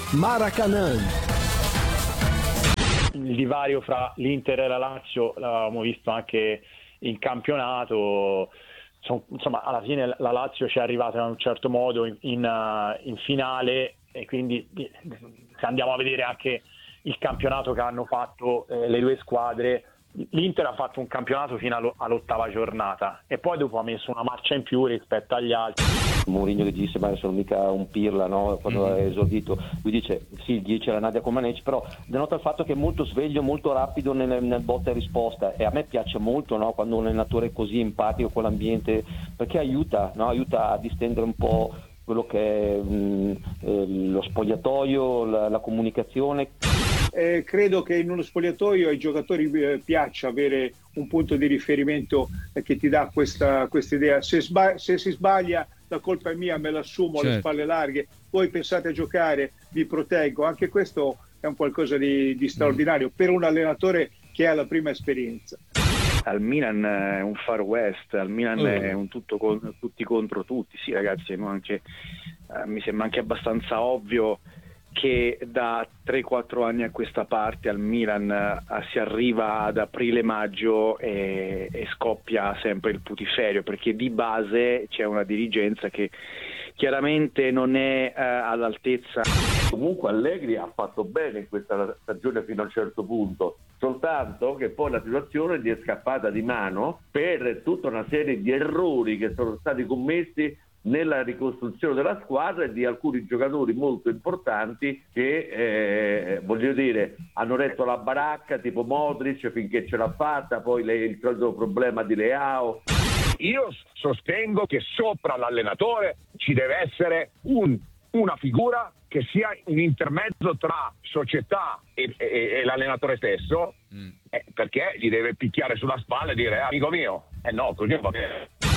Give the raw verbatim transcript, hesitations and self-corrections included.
Maracanã. Il divario fra l'Inter e la Lazio l'avevamo visto anche in campionato. Insomma, alla fine la Lazio ci è arrivata in un certo modo in, in, in finale, e quindi se andiamo a vedere anche il campionato che hanno fatto eh, le due squadre, l'Inter ha fatto un campionato fino allo, all'ottava giornata e poi dopo ha messo una marcia in più rispetto agli altri. Mourinho che disse ma sono mica un pirla, no? Quando mm-hmm. è esordito, lui dice sì, dice la Nadia Comaneci, però denota il fatto che è molto sveglio, molto rapido nel, nel botta e risposta, e a me piace molto, no? Quando un allenatore è così empatico con l'ambiente, perché aiuta, no? Aiuta a distendere un po' quello che è mh, eh, lo spogliatoio, la, la comunicazione. Eh, credo che in uno spogliatoio ai giocatori eh, piaccia avere un punto di riferimento eh, che ti dà questa idea. Se, sba- se si sbaglia la colpa è mia, me l'assumo, certo. Alle spalle larghe, voi pensate a giocare, vi proteggo. Anche questo è un qualcosa di, di straordinario mm. per un allenatore che ha la prima esperienza. Al Milan è un far west, al Milan oh. è un tutto con, tutti contro tutti. Sì ragazzi, anche, eh, mi sembra anche abbastanza ovvio che da tre quattro anni a questa parte al Milan eh, si arriva ad aprile-maggio e, e scoppia sempre il putiferio, perché di base c'è una dirigenza che chiaramente non è eh, all'altezza. Comunque Allegri ha fatto bene in questa stagione fino a un certo punto, soltanto che poi la situazione gli è scappata di mano per tutta una serie di errori che sono stati commessi nella ricostruzione della squadra e di alcuni giocatori molto importanti che eh, voglio dire hanno retto la baracca, tipo Modric finché ce l'ha fatta, poi le, il solito problema di Leao. Io sostengo che sopra l'allenatore ci deve essere un, una figura che sia un intermezzo tra società e, e, e l'allenatore stesso, mm. eh, perché gli deve picchiare sulla spalla e dire eh, amico mio, eh no, così va bene.